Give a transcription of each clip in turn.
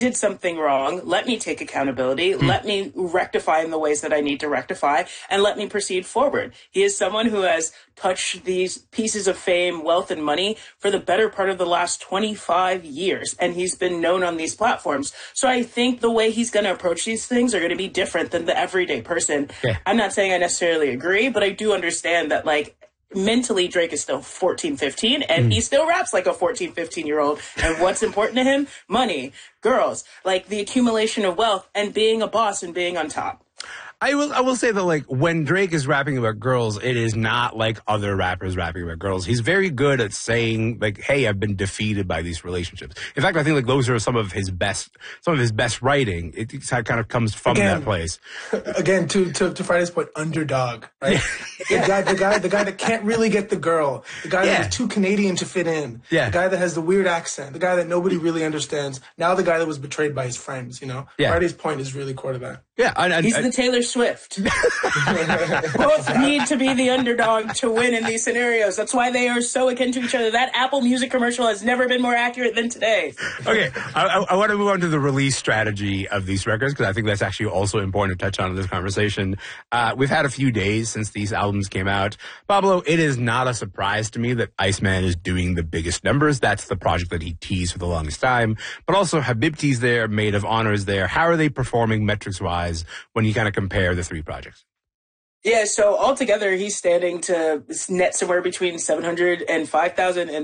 did something wrong. Let me take accountability. Let me rectify in the ways that I need to rectify, and let me proceed forward. He is someone who has touched these pieces of fame, wealth, and money for the better part of the last 25 years, and he's been known on these platforms. So I think the way he's going to approach these things are going to be different than the everyday person. Yeah. I'm not saying I necessarily agree, but I do understand that, like, mentally Drake is still 14, 15, and he still raps like a 14, 15-year-old. And what's important to him? Money, girls, like the accumulation of wealth, and being a boss and being on top. I will say that, like, when Drake is rapping about girls, it is not like other rappers rapping about girls. He's very good at saying, like, hey, I've been defeated by these relationships. In fact, I think, like, those are some of his best writing. It kind of comes from that place. Again, to Friday's point, underdog, right? The guy that can't really get the girl. The guy that is too Canadian to fit in. Yeah. The guy that has the weird accent. The guy that nobody really understands. Now the guy that was betrayed by his friends, you know? Yeah. Friday's point is really core to that. Yeah. He's the Taylor Swift. Both need to be the underdog to win in these scenarios. That's why they are so akin to each other. That Apple Music commercial has never been more accurate than today. Okay, I want to move on to the release strategy of these records, because I think that's actually also important to touch on in this conversation. We've had a few days since these albums came out. Pablo, it is not a surprise to me that Iceman is doing the biggest numbers. That's the project that he teased for the longest time. But also Habibti's there, Maid of Honor is there. How are they performing metrics-wise when you kind of compare the three projects? Yeah, so altogether, he's standing to net somewhere between 705,000 and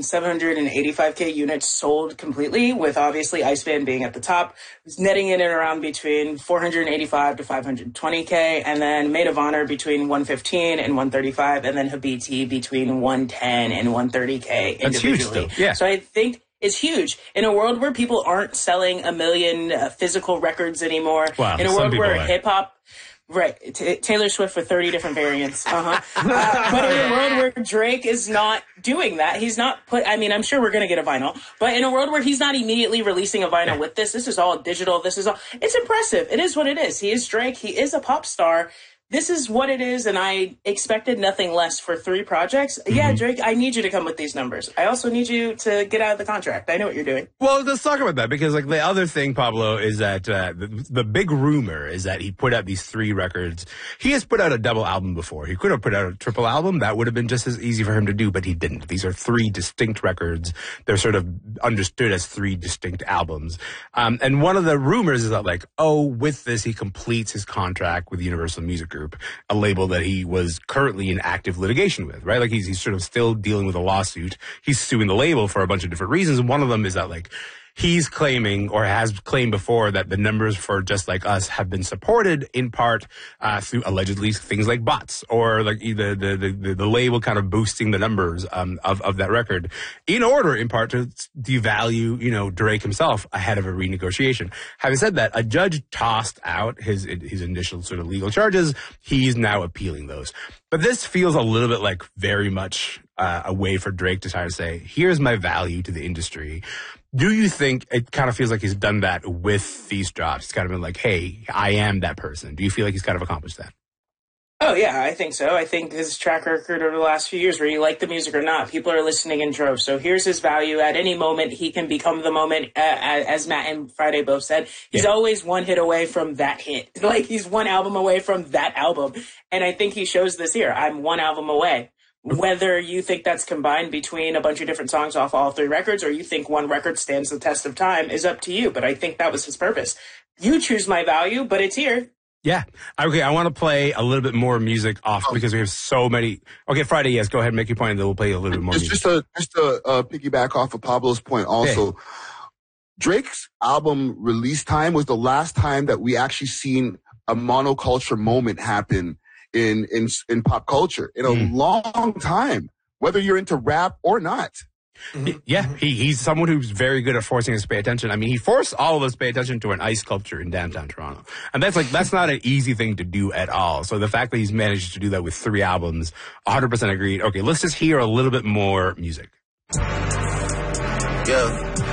785K units sold completely, with obviously Iceman being at the top. He's netting in and around between 485 to 520K, and then Maid of Honor between 115 and 135, and then Habibti between 110 and 130K individually. That's huge still. Yeah. So I think it's huge. In a world where people aren't selling a million physical records anymore, in a world where hip-hop... Right. Taylor Swift for 30 different variants. But in a world where Drake is not doing that, he's not I'm sure we're going to get a vinyl, but in a world where he's not immediately releasing a vinyl with this is all digital. It's impressive. It is what it is. He is Drake. He is a pop star. This is what it is, and I expected nothing less for 3 projects. Yeah, Drake, I need you to come with these numbers. I also need you to get out of the contract. I know what you're doing. Well, let's talk about that, because, like, the other thing, Pablo, is that the big rumor is that he put out these 3 records. He has put out a double album before. He could have put out a triple album. That would have been just as easy for him to do, but he didn't. These are 3 distinct records. They're sort of understood as 3 distinct albums. And one of the rumors is that, like, with this, he completes his contract with Universal Music Group, a label that he was currently in active litigation with, right? Like, he's sort of still dealing with a lawsuit. He's suing the label for a bunch of different reasons. And one of them is that, like, he's claiming, or has claimed before, that the numbers for Just Like Us have been supported in part through allegedly things like bots, or like the label kind of boosting the numbers of that record in order, in part, to devalue, Drake himself ahead of a renegotiation. Having said that, a judge tossed out his initial sort of legal charges. He's now appealing those. But this feels a little bit like very much a way for Drake to try to say, here's my value to the industry. Do you think it kind of feels like he's done that with these drops? It's kind of been like, hey, I am that person. Do you feel like he's kind of accomplished that? Oh, yeah, I think so. I think his track record over the last few years, where you like the music or not, people are listening in droves. So here's his value. At any moment, he can become the moment, as Matt and Friday both said. He's always one hit away from that hit. Like, he's one album away from that album. And I think he shows this here. I'm one album away. Whether you think that's combined between a bunch of different songs off all 3 records, or you think one record stands the test of time, is up to you. But I think that was his purpose. You choose my value, but it's here. Yeah. Okay, I want to play a little bit more music off because we have so many. Okay, Friday, yes, go ahead and make your point, and then we'll play a little bit more music. Just to piggyback off of Pablo's point also, Drake's album release time was the last time that we actually seen a monoculture moment happen in pop culture in a long time, whether you're into rap or not. Yeah, he's someone who's very good at forcing us to pay attention. I mean, he forced all of us to pay attention to an ice sculpture in downtown Toronto. And that's not an easy thing to do at all. So the fact that he's managed to do that with 3 albums, 100% agreed. Okay, let's just hear a little bit more music. Yeah.